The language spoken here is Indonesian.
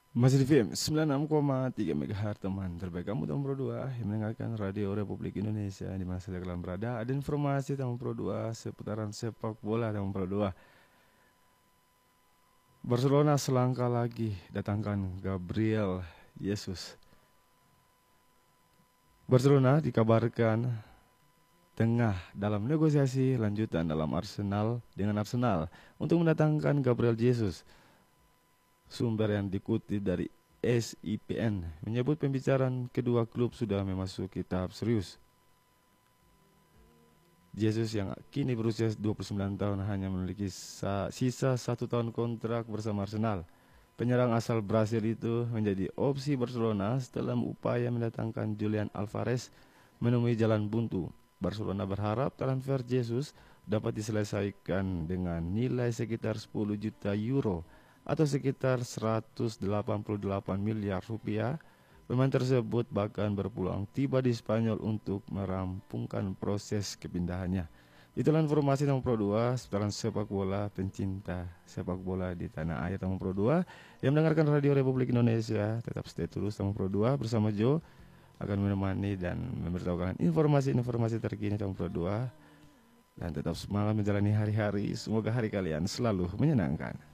Masih di FM 96,3 MHz teman terbaik kamu Tamu Pro 2 yang mendengarkan Radio Republik Indonesia di mana saja kalian berada. Ada informasi Tamu Pro 2 seputaran sepak bola Tamu Pro 2. Barcelona selangkah lagi datangkan Gabriel Jesus. Barcelona dikabarkan tengah dalam negosiasi lanjutan dalam Arsenal dengan Arsenal untuk mendatangkan Gabriel Jesus. Sumber yang dikutip dari SIPN menyebut pembicaraan kedua klub sudah memasuki tahap serius. Jesus yang kini berusia 29 tahun hanya memiliki sisa 1 tahun kontrak bersama Arsenal. Penyerang asal Brasil itu menjadi opsi Barcelona setelah upaya mendatangkan Julian Alvarez menemui jalan buntu. Barcelona berharap transfer Jesus dapat diselesaikan dengan nilai sekitar 10 juta euro atau sekitar 188 miliar rupiah. Pemain tersebut bahkan berpeluang tiba di Spanyol untuk merampungkan proses kepindahannya. Itulah informasi Tamu Pro 2, seputaran sepak bola, pencinta sepak bola di tanah air Tamu Pro 2 yang mendengarkan Radio Republik Indonesia. Tetap stay terus Tamu Pro 2 bersama Joe akan menemani dan memberitahukan informasi-informasi terkini Tamu Pro 2. Dan tetap semangat menjalani hari-hari. Semoga hari kalian selalu menyenangkan.